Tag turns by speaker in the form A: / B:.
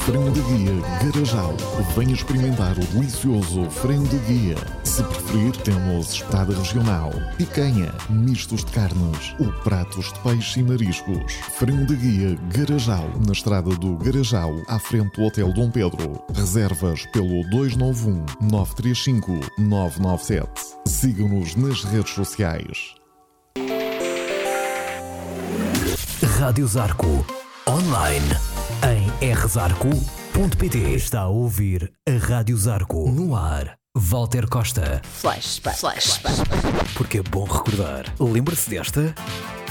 A: Frango de Guia Garajal. Venha experimentar o delicioso frango de guia. Se preferir, temos espetada regional, picanha, mistos de carnes, ou pratos de peixe e mariscos. Frango de Guia Garajal, na estrada do Garajal, à frente do Hotel Dom Pedro. Reservas pelo 291-935-997. Sigam-nos nas redes sociais.
B: Rádio Zarco. Online em rzarco.pt. Está a ouvir a Rádio Zarco. No ar, Walter Costa.
C: Flashback.
B: Porque é bom recordar. Lembra-se desta?